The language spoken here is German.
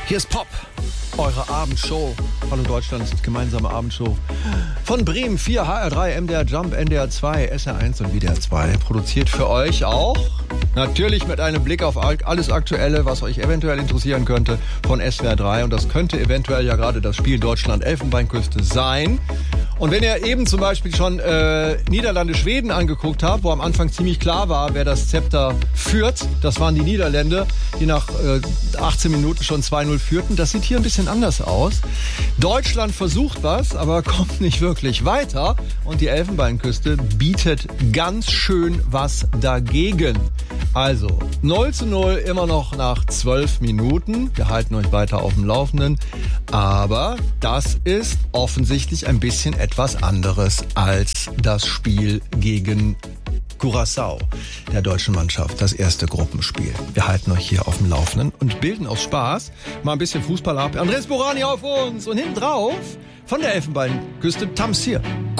Hier ist Pop, eure Abendshow. Hallo Deutschland, gemeinsame Abendshow. Von Bremen 4, HR3, MDR Jump, NDR 2, SR1 und WDR 2. Produziert für euch auch, natürlich mit einem Blick auf alles Aktuelle, was euch eventuell interessieren könnte, von SWR 3. Und das könnte eventuell ja gerade das Spiel Deutschland-Elfenbeinküste sein. Und wenn ihr eben zum Beispiel schon Niederlande-Schweden angeguckt habt, wo am Anfang ziemlich klar war, wer das Zepter führt, das waren die Niederländer, die nach 18 Minuten schon 2-0 führten. Das sieht hier ein bisschen anders aus. Deutschland versucht was, aber kommt nicht wirklich weiter. Und die Elfenbeinküste bietet ganz schön was dagegen. Also 0:0 immer noch nach 12 Minuten. Wir halten euch weiter auf dem Laufenden. Aber das ist offensichtlich ein bisschen etwas anderes als das Spiel gegen Curaçao der deutschen Mannschaft, das erste Gruppenspiel. Wir halten euch hier auf dem Laufenden und bilden aus Spaß mal ein bisschen Fußball ab. Andres Borani auf uns und hinten drauf von der Elfenbeinküste Tamsir.